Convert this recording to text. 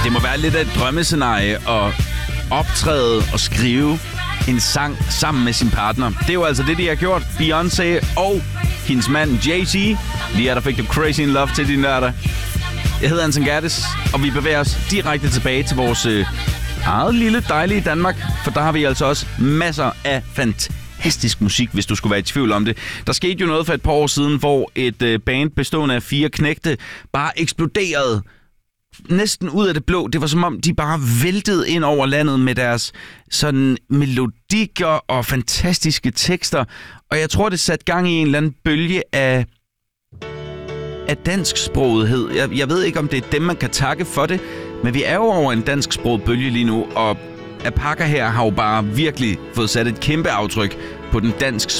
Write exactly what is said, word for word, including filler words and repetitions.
Det må være lidt af et drømmescenarie at optræde og skrive en sang sammen med sin partner. Det er jo altså det, de har gjort. Beyoncé og hendes mand Jay-Z. Lige er der fik du Crazy in Love til din lørdag. Jeg hedder Anton Gerdes, og vi bevæger os direkte tilbage til vores øh, eget lille dejlige Danmark. For der har vi altså også masser af fantastisk musik, hvis du skulle være i tvivl om det. Der skete jo noget for et par år siden, hvor et øh, band bestående af fire knægte bare eksploderede næsten ud af det blå. Det var som om, de bare væltede ind over landet med deres sådan melodikker og fantastiske tekster. Og jeg tror, det satte gang i en eller anden bølge af, af dansksprogethed. Jeg, jeg ved ikke, om det er dem, man kan takke for det, men vi er jo over en dansksproget bølge lige nu, og Apaka her har jo bare virkelig fået sat et kæmpe aftryk på den dansk